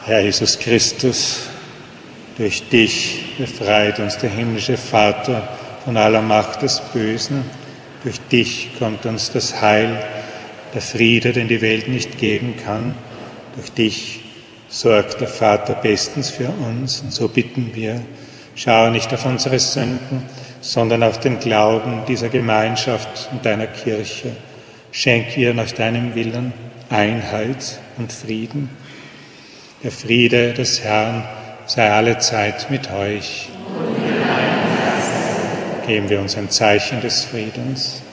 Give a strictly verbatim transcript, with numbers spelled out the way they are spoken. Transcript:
Herr Jesus Christus, durch dich befreit uns der himmlische Vater von aller Macht des Bösen. Durch dich kommt uns das Heil, der Friede, den die Welt nicht geben kann. Durch dich sorgt der Vater bestens für uns. Und so bitten wir, schau nicht auf unsere Sünden, sondern auf den Glauben dieser Gemeinschaft und deiner Kirche. Schenk ihr nach deinem Willen Einheit und Frieden. Der Friede des Herrn sei alle Zeit mit euch. Geben wir uns ein Zeichen des Friedens.